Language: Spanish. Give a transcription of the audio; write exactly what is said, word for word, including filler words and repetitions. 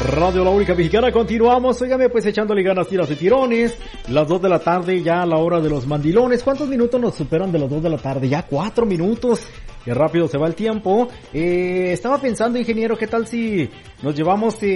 Radio La Única Mexicana, continuamos, óigame, pues echándole ganas, tiras y tirones, las dos de la tarde, ya a la hora de los mandilones. ¿Cuántos minutos nos superan de las dos de la tarde? Ya cuatro minutos, qué rápido se va el tiempo. Eh, estaba pensando, ingeniero, ¿qué tal si nos llevamos... Eh,